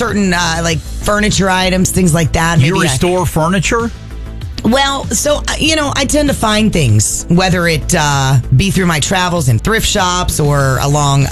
certain like furniture items, things like that. You restore furniture? Well, so, I tend to find things, whether it be through my travels in thrift shops or along,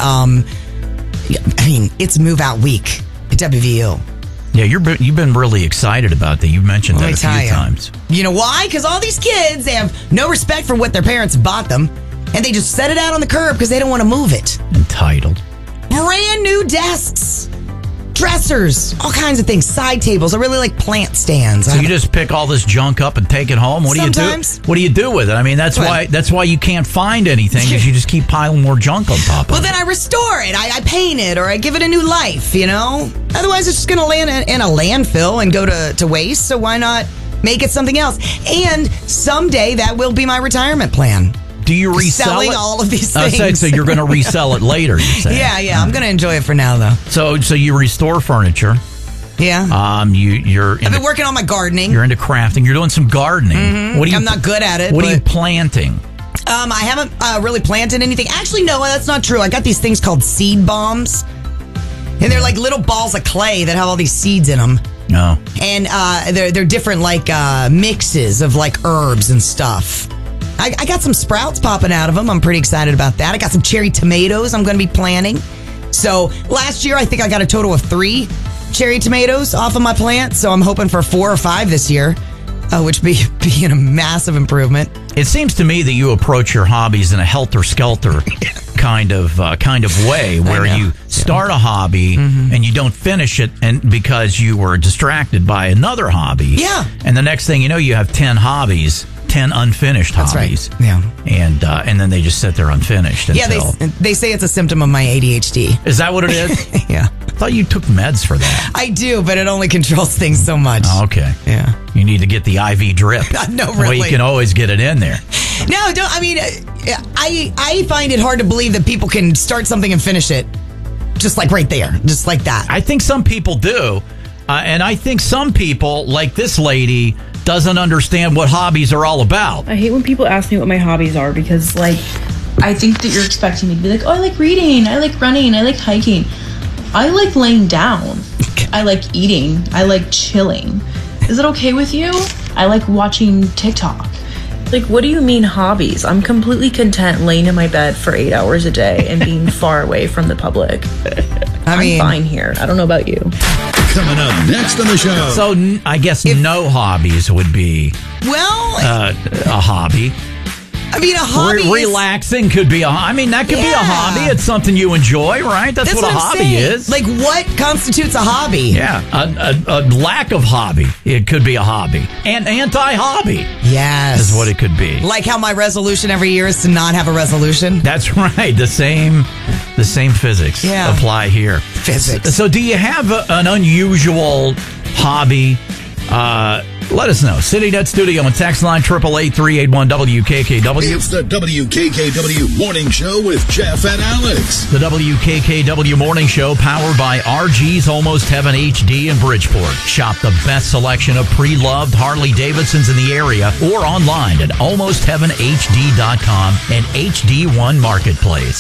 it's move out week at WVU. Yeah, you've been really excited about that. You've mentioned that a few times. You know why? Because all these kids, they have no respect for what their parents bought them, and they just set it out on the curb because they don't want to move it. Entitled. Brand new desks, dressers, all kinds of things, side tables. I really like plant stands. So you just pick all this junk up and take it home? What do you do? What do you do with it? I mean, that's why you can't find anything, because you just keep piling more junk on top of it. Well, then I restore it. I paint it, or I give it a new life, Otherwise, it's just going to land in a landfill and go to waste, so why not make it something else? And someday, that will be my retirement plan. Do you resell selling all of these things? So you're going to resell it later, you're saying? Yeah. I'm going to enjoy it for now, though. So you restore furniture. Yeah. I've been working on my gardening. You're into crafting. You're doing some gardening. Mm-hmm. I'm not good at it. What are you planting? I haven't really planted anything. Actually, no, that's not true. I got these things called seed bombs. And they're like little balls of clay that have all these seeds in them. No. And they're different mixes of herbs and stuff. I got some sprouts popping out of them. I'm pretty excited about that. I got some cherry tomatoes I'm going to be planting. So last year, I think I got a total of 3 cherry tomatoes off of my plant. So I'm hoping for 4 or 5 this year, which be a massive improvement. It seems to me that you approach your hobbies in a helter-skelter kind of way, where you start a hobby and you don't finish it because you were distracted by another hobby. Yeah. And the next thing you know, you have 10 hobbies. 10 unfinished hobbies. That's right. Yeah. And then they just sit there unfinished. They say it's a symptom of my ADHD. Is that what it is? Yeah. I thought you took meds for that. I do, but it only controls things so much. Oh, okay. Yeah. You need to get the IV drip. No, really. Well, you can always get it in there. No, I find it hard to believe that people can start something and finish it just right there, just like that. I think some people do. And I think some people, like this lady, doesn't understand what hobbies are all about. I hate when people ask me what my hobbies are, because I think that you're expecting me to be like, oh, I like reading, I like running, I like hiking. I like laying down. I like eating. I like chilling. Is it okay with you? I like watching TikTok. What do you mean hobbies? I'm completely content laying in my bed for 8 hours a day and being far away from the public. I'm fine here. I don't know about you. Coming up next on the show. So I guess no hobbies would be a hobby. A hobby relaxing could be that could be a hobby. It's something you enjoy, right? That's what a hobby is. What constitutes a hobby? Yeah, a lack of hobby. It could be a hobby. And anti-hobby. Yes. Is what it could be. Like how my resolution every year is to not have a resolution. That's right. The same physics apply here. Physics. So do you have an unusual hobby? Let us know. CityNet Studio and text line 888-381-WKKW. It's the WKKW Morning Show with Jeff and Alex. The WKKW Morning Show, powered by RG's Almost Heaven HD in Bridgeport. Shop the best selection of pre-loved Harley-Davidsons in the area or online at almostheavenhd.com and HD1 Marketplace.